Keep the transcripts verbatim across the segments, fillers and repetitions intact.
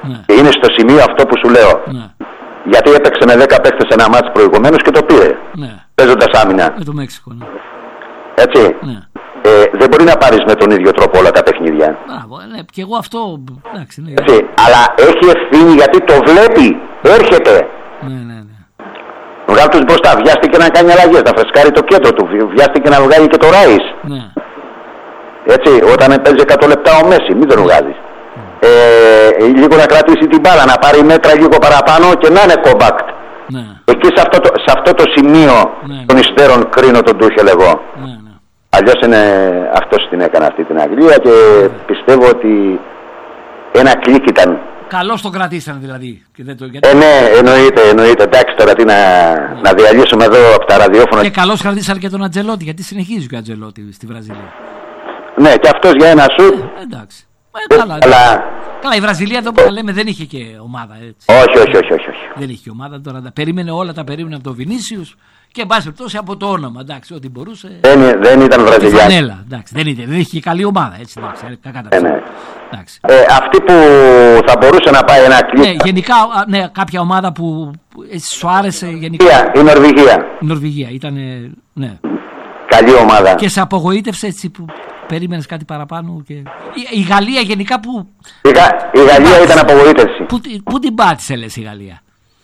Ναι. Και είναι στο σημείο αυτό που σου λέω. Ναι. Γιατί έπαιξε με δέκα παίχτες ένα μάτς προηγουμένως και το πήρε. Ναι. Παίζοντας άμυνα. Με το Μέξικο, ναι. Έτσι. Ναι. Ε, δεν μπορεί να πάρεις με τον ίδιο τρόπο όλα τα παιχνίδια. Μπράβο, ναι, και εγώ αυτό. Εντάξει, ναι. Έτσι. Αλλά έχει ευθύνη γιατί το βλέπει. Έρχεται. Ναι, ναι, ναι. Βγάλει τους μπροστά. Βιάστηκε να κάνει αλλαγές. Να φρεσκάρει το κέντρο του. Βιάστηκε να βγάλει και το Ράις. Ναι. Έτσι. Όταν παίζει εκατό λεπτά ο Μέση. Μην τον βγάζει. Ε, λίγο να κρατήσει την μπάλα. Να πάρει μέτρα λίγο παραπάνω και να είναι compact. Ναι. Εκεί σε αυτό το, σε αυτό το σημείο Ναι. των υστέρων κρίνω τον Τούχελ εγώ. Ναι, ναι. Αλλιώς είναι αυτός την έκανε αυτή την Αγγλία και πιστεύω ότι ένα κλικ ήταν. Καλώς το κρατήσανε δηλαδή. Και δεν το... γιατί... Ε, ναι, εννοείται, εννοείται. Εντάξει, τώρα τι να, ναι. να διαλύσουμε εδώ από τα ραδιόφωνα. Και καλώς κρατήσανε και τον Αντζελότη, γιατί συνεχίζει και ο Αντζελότη στη Βραζιλία. Ναι, και αυτός για ένα σουτ. Ε, εντάξει. Ε, καλά, αλλά... καλά, η Βραζιλία εδώ που τα λέμε δεν είχε και ομάδα. Έτσι. Όχι, όχι, όχι, όχι, όχι. Δεν είχε και ομάδα. Τώρα τα περίμενε όλα, τα περίμενε από τον Βινίσιους και εν πάση περιπτώσει από το όνομα. Εντάξει, ό,τι μπορούσε. Δεν, δεν ήταν Βραζιλιά. Φανέλα, εντάξει, δεν, ήταν, δεν είχε και καλή ομάδα. Έτσι, εντάξει, κακά τα ε, ναι. εντάξει. Ε, αυτή που θα μπορούσε να πάει ένα κλικ. Ναι, γενικά, ναι, κάποια ομάδα που έτσι, σου άρεσε γενικά. Η Νορβηγία. Η Νορβηγία ήταν. Ναι. Καλή ομάδα. Και σε απογοήτευσε έτσι που περίμενες κάτι παραπάνω. Και... Η, η Γαλλία γενικά που. Η, Γα... η Γαλλία πάτησε. Ήταν απογοήτευση. Πού, πού την πάτησε, λες, η Γαλλία.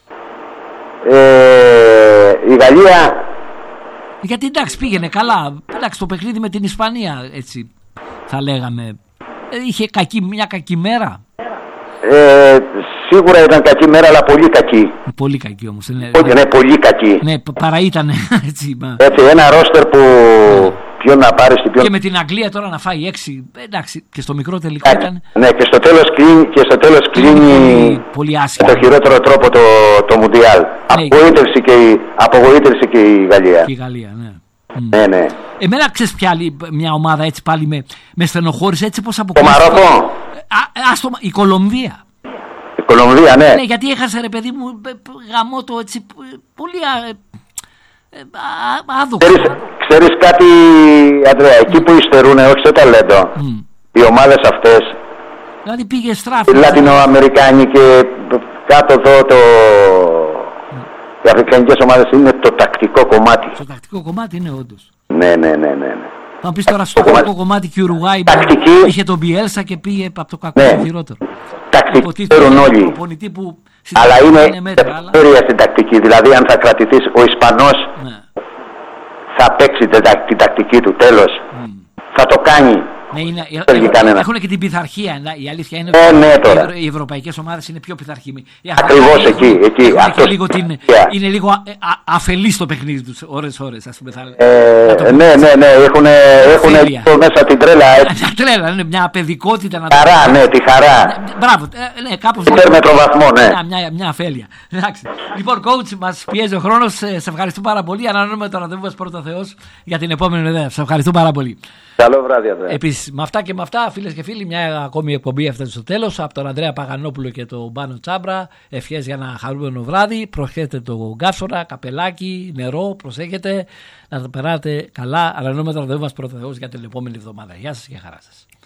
Ε, η Γαλλία. Γιατί εντάξει, πήγαινε καλά. Εντάξει, το παιχνίδι με την Ισπανία, έτσι θα λέγαμε. Είχε κακή, μια κακή μέρα. Ε, σίγουρα ήταν κακή μέρα, αλλά πολύ κακή. Πολύ κακή όμως. Ναι, Όχι, ναι, πολύ κακή. Ναι, παρά ήταν έτσι. Έτσι, ένα ρόστερ που ποιον να πάρει στην ποιον. Και με την Αγγλία τώρα να φάει έξι. Εντάξει, και στο μικρό τελικό ήταν. Ναι, και στο τέλος κλείνει, και στο τέλος κλείνει πολύ, πολύ άσχημα. με το χειρότερο τρόπο το, το Μουντιάλ. Ναι. Απογοήτευσε, και η, απογοήτευσε και η Γαλλία. Και η Γαλλία, ναι. Ναι, ναι. Εμένα ξέρεις ποια άλλη μια ομάδα έτσι πάλι με, με στενοχώρησε έτσι πώς Το αποκλείστηκε. Μαρόκο. Άστομα, η Κολομβία. Η Κολομβία, ναι. Ναι, γιατί έχασε ρε παιδί μου γαμό το έτσι πολύ α, α, άδοχο. Ξέρεις, ξέρεις κάτι, Αντρέα, εκεί που υστερούν, όχι στο ταλέντο, mm. οι ομάδες αυτές, δηλαδή πήγε στράφη. οι Λατινοαμερικάνοι και κάτω εδώ το... Mm. οι αφρικανικές ομάδες είναι το τακτικό κομμάτι. Το τακτικό κομμάτι είναι όντως. Ναι, ναι, ναι, ναι. Θα μου πεις τώρα στο τακτικό κομμάτι και η Ουρουγάη είχε τον Μπιέλσα και πήγε από το κακό ναι. στο χειρότερο. Τακτική ξέρουν όλοι. Που αλλά είναι, είναι μέτρα, αλλά... στην τακτική. Δηλαδή αν θα κρατηθείς, ο Ισπανός ναι. θα παίξει την τακτική του, τέλος. Mm. Θα το κάνει. Ναι, είναι, έχουν και την πειθαρχία. Η αλήθεια είναι ε, ναι, ότι οι ευρωπαϊκές ομάδες είναι πιο πειθαρχημένοι. Ακριβώς εκεί. εκεί αυτό, λίγο την, yeah. Είναι λίγο α, α, αφελή στο παιχνίδι τους ώρες-ώρες, ας πούμε. Θα, ε, το ναι, ναι, ναι. Έχουν μέσα την τρέλα. Την τρέλα, είναι μια παιδικότητα. Να χαρά, το... ναι, τη χαρά. Ναι, μπράβο, ναι, κάπως. Υπερμετροβαθμό, ναι. Μια, μια, μια αφέλεια. Εντάξει. Λοιπόν, coach, μας πιέζει ο χρόνος. Σε ευχαριστώ πάρα πολύ. Ανανώνουμε το ραντεβού μας πρώτα Θεός για την επόμενη ιδέα. Σε ευχαριστώ πάρα πολύ. Καλό βράδυ, Ανδρέα. Επίσης, με αυτά και με αυτά, φίλες και φίλοι, μια ακόμη εκπομπή έφτασε στο τέλος. Από τον Ανδρέα Παγανόπουλο και τον Πάνο Τσάμπρα. Ευχές για ένα χαρούμενο βράδυ. Προσέχετε το γκάφσορα, καπελάκι, νερό. Προσέχετε να τα περάτε καλά. Ανανώνουμε το ραντεβού μας πρώτα Θεός για την επόμενη εβδομάδα. Γεια σας και χαρά σας.